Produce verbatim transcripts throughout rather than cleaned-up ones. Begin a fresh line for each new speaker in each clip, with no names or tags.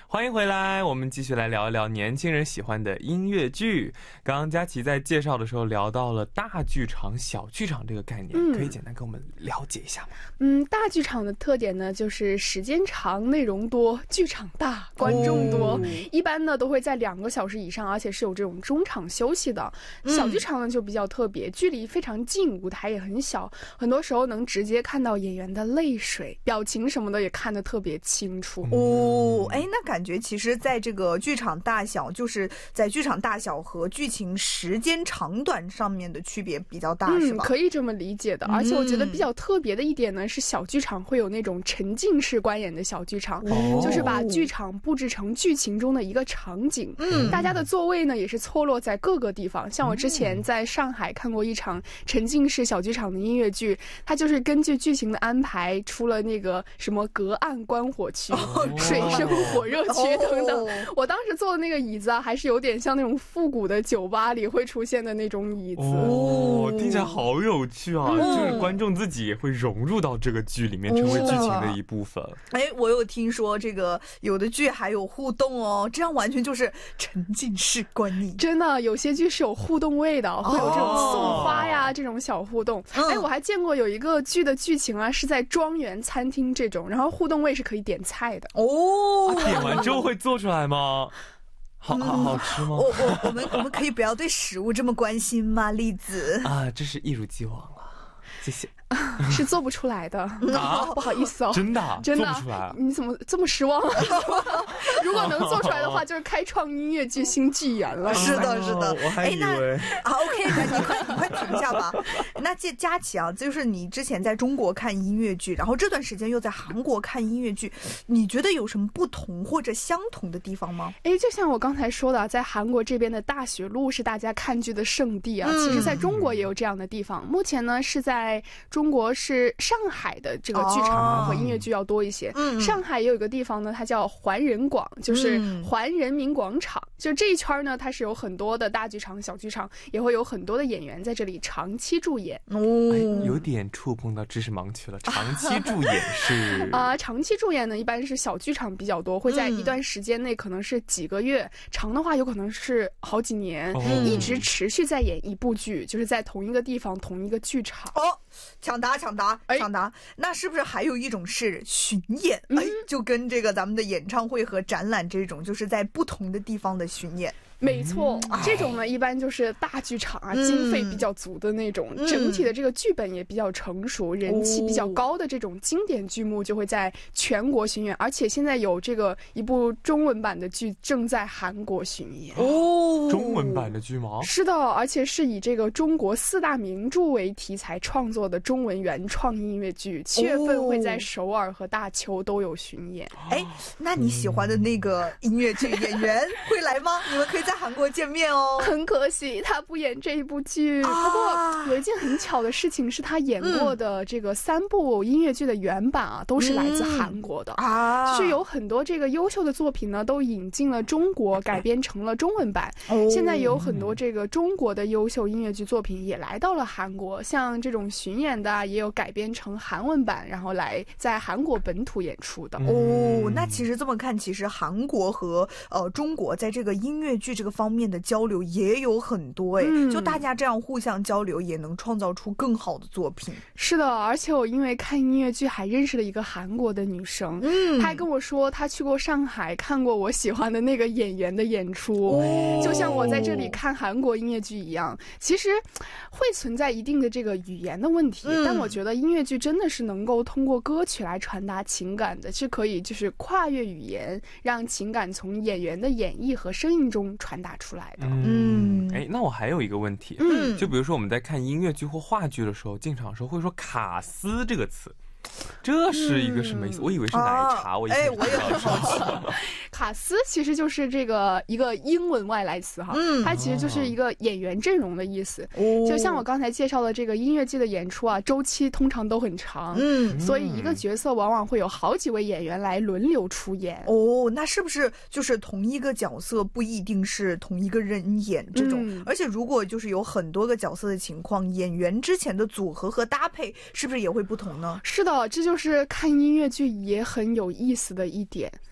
欢迎回来，我们继续来聊一聊年轻人喜欢的音乐剧。刚刚佳琪在介绍的时候聊到了大剧场、小剧场这个概念，嗯、可以简单跟我们了解一下吗？
嗯，大剧场的特点呢，就是时间长、内容多、剧场大、观众多，哦、一般呢都会在两个小时以上，而且是有这种中场休息的。小剧场呢就比较特别，距离非常近，舞台也很小，很多时候能直接看到演员的泪水、表情什么的，也看得特别清楚。
哦，哎，那感觉其实在这个剧场大小，就是在剧场大小和剧情时间长短上面的区别比较大，是吧？
嗯，可以这么理解的。而且我觉得比较特别的一点呢，是小剧场会有那种沉浸式观演的小剧场，哦、就是把剧场布置成剧情中的一个场景。嗯，大家的座位呢也是错落在各个地方。像我之前在上海看过一场沉浸式小剧场的音乐剧，它就是根据剧情的安排出了那个什么隔岸观火区、哦、水深火热区等等。哦、我当时坐的那个椅子啊，还是有点像那种复古的酒吧里会出现的那种椅子。
哦，听起来好有趣啊！嗯、就是观众自己也会融入到这个剧里面，成为剧情的一部分。
哎、哦，我有听说这个有的剧还有互动哦，这样完全就是沉浸式观影。
真的，有些剧是有互动味的，会有这种送花呀、哦、这种小互动。哎、嗯，我还见过有一个剧的剧情啊，是在庄园餐厅这种，然后互动位是可以点菜的。
哦，
啊、点完之后会做出来吗？好好好吃吗？
我我我们我们可以不要对食物这么关心吗，栗子？
啊，这是一如既往了，谢谢。
是做不出来的啊，不好意思哦，
真的
真的
做不出来，
你怎么这么失望？如果能做出来的话，就是开创音乐剧新纪元了。
是的，是的，
我还以为
啊 ，OK， 那你快你快停下吧。那这佳琪啊，就是你之前在中国看音乐剧，然后这段时间又在韩国看音乐剧，你觉得有什么不同或者相同的地方吗？
哎，就像我刚才说的，在韩国这边的大学路是大家看剧的圣地啊，嗯、其实在中国也有这样的地方。目前呢是在中国是上海的这个剧场和音乐剧要多一些。哦、上海也有一个地方呢，它叫环人广，就是环人民广场。嗯、就这一圈呢，它是有很多的大剧场、小剧场，也会有很多的演员在这里长期驻演。
哦，哎、有点触碰到知识盲区了。长期驻演是
啊、呃，长期驻演呢，一般是小剧场比较多，会在一段时间内，可能是几个月，嗯、长的话有可能是好几年，哦、一直持续在演一部剧，就是在同一个地方、同一个剧场。
哦，抢答，抢答，抢答！那是不是还有一种是巡演？哎，就跟这个咱们的演唱会和展览这种，就是在不同的地方的巡演。
没错，嗯、这种呢一般就是大剧场啊，嗯、经费比较足的那种，嗯、整体的这个剧本也比较成熟，嗯、人气比较高的这种经典剧目就会在全国巡演，而且现在有这个一部中文版的剧正在韩国巡演。
哦，中文版的剧吗？
是的，而且是以这个中国四大名著为题材创作的中文原创音乐剧，七月份会在首尔和大邱都有巡演。
哎、哦，那你喜欢的那个音乐剧演员会来吗？你们可以在韩国见面哦。
很可惜他不演这一部剧，啊、不过有一件很巧的事情是，他演过的这个三部音乐剧的原版啊，嗯、都是来自韩国的啊，就是有很多这个优秀的作品呢，都引进了中国，改编成了中文版。哦、现在也有很多这个中国的优秀音乐剧作品也来到了韩国，像这种巡演的也有改编成韩文版，然后来在韩国本土演出的。
哦，那其实这么看，其实韩国和呃中国在这个音乐剧这个方面的交流也有很多哎，嗯、就大家这样互相交流，也能创造出更好的作品。
是的，而且我因为看音乐剧还认识了一个韩国的女生，嗯，她还跟我说她去过上海看过我喜欢的那个演员的演出，哦、就像我在这里看韩国音乐剧一样。其实会存在一定的这个语言的问题，嗯、但我觉得音乐剧真的是能够通过歌曲来传达情感的，是可以就是跨越语言，让情感从演员的演绎和声音中传达出来的。
嗯，哎，那我还有一个问题，嗯，就比如说我们在看音乐剧或话剧的时候，经常说会说卡斯这个词。这是一个什么意思？嗯、我以为是奶茶，啊、我以为
哎，我也很好奇。
卡斯其实就是这个一个英文外来词哈，嗯，它其实就是一个演员阵容的意思。哦，就像我刚才介绍的这个音乐剧的演出啊，周期通常都很长，嗯，所以一个角色往往会有好几位演员来轮流出演。
哦，那是不是就是同一个角色不一定是同一个人演这种？嗯、而且如果就是有很多个角色的情况，演员之前的组合和搭配是不是也会不同呢？
是的，这就是看音乐剧也很有意思的一点。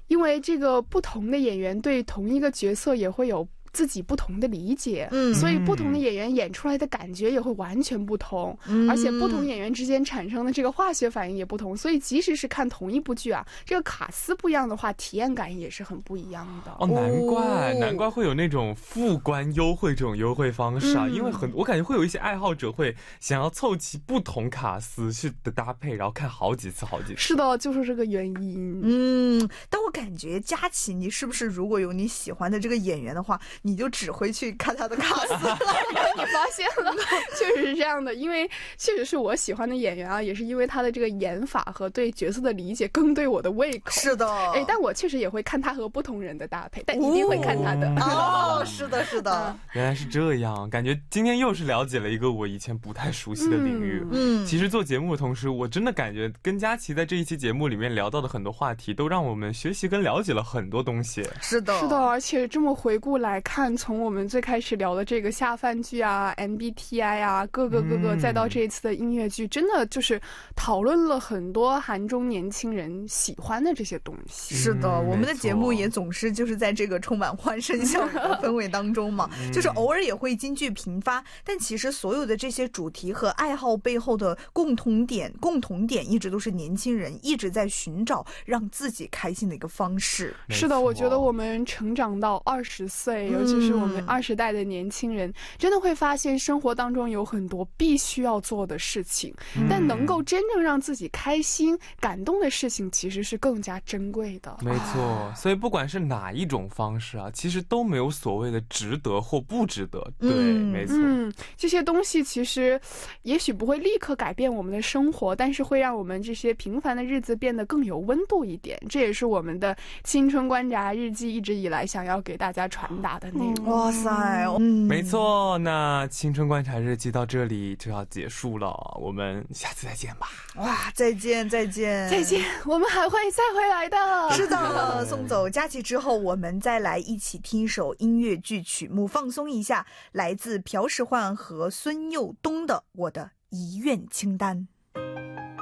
因为这个不同的演员对同一个角色也会有自己不同的理解，嗯，所以不同的演员演出来的感觉也会完全不同，嗯，而且不同演员之间产生的这个化学反应也不同，所以即使是看同一部剧啊，这个卡司不一样的话，体验感也是很不一样的。
哦，难怪、哦、难怪会有那种副官优惠这种优惠方式啊，嗯、因为很我感觉会有一些爱好者会想要凑齐不同卡司去的搭配，然后看好几次好几次。
是的，就是这个原因。
嗯，但我感觉佳琪，你是不是如果有你喜欢的这个演员的话，你就只会去看他的卡司了？
你发现了，确实是这样的，因为确实是我喜欢的演员啊，也是因为他的这个演法和对角色的理解更对我的胃口。
是的，
哎，但我确实也会看他和不同人的搭配，但一定会看他的。
哦，是的，是的，
原来是这样，感觉今天又是了解了一个我以前不太熟悉的领域。嗯，其实做节目的同时，我真的感觉跟佳琪在这一期节目里面聊到的很多话题，都让我们学习跟了解了很多东西。
是的，
是的，而且这么回顾来看，从我们最开始聊的这个下饭剧啊 M B T I 啊各个各个、嗯、再到这一次的音乐剧，真的就是讨论了很多韩中年轻人喜欢的这些东西。
是的、嗯、我们的节目也总是就是在这个充满欢声笑语的氛围当中嘛、嗯、就是偶尔也会金句频发，但其实所有的这些主题和爱好背后的共同点共同点一直都是年轻人一直在寻找让自己开心的一个方式。
是的，我觉得我们成长到二十岁、嗯、尤其是我们二十代的年轻人真的会发现生活当中有很多必须要做的事情、嗯、但能够真正让自己开心感动的事情其实是更加珍贵的。
没错，所以不管是哪一种方式啊，其实都没有所谓的值得或不值得。对、嗯、没错、
嗯、这些东西其实也许不会立刻改变我们的生活，但是会让我们这些平凡的日子变得更有温度一点，这也是我们的青春观察日记一直以来想要给大家传达的内容、嗯、
哇塞、嗯、
没错，那青春观察日记到这里就要结束了，我们下次再见吧。
哇，再见再见
再见，我们还会再回来的。
是的，送走佳琪之后，我们再来一起听一首音乐剧曲目，放松一下，来自朴实焕和孙佑东的《我的遗愿清单》。